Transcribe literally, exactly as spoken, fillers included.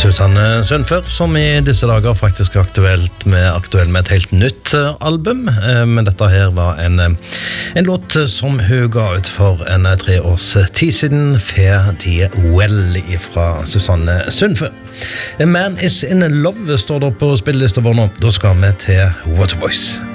Susanne Sundfør, som i disse dager faktisk er aktuelt med, aktuell med et helt nytt album, men dette her var en, en låt som hun ga ut for en tre års tid siden, Fare Thee Well fra Susanne Sundfør. A Man Is In Love står da på spillelista vår nå, da skal vi til Waterboys.